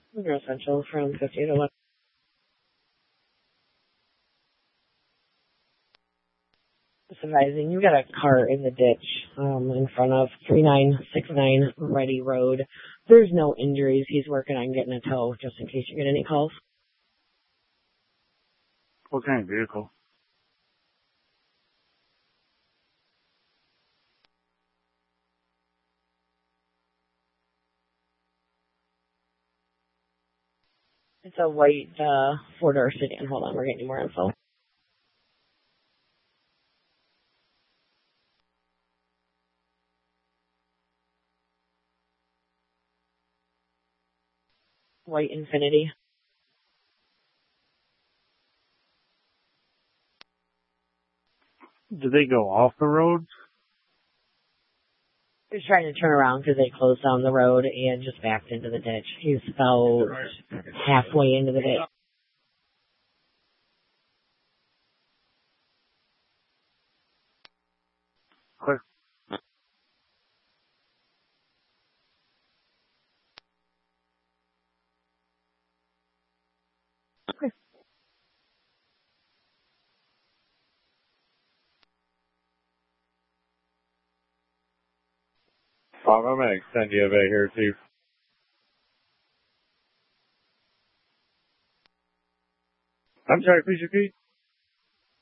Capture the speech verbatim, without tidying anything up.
You're essential from fifty to one. Advising, you got a car in the ditch um, in front of three nine six nine Ready Road. There's no injuries. He's working on getting a tow just in case you get any calls. What kind of vehicle? It's a white uh, four-door sedan. Hold on, we're getting more info. White Infinity. Did they go off the road? He's trying to turn around because they closed down the road and just backed into the ditch. He's about halfway into the ditch. Clear. Bob, I'm going to extend you a bit here, too. I'm sorry, please repeat.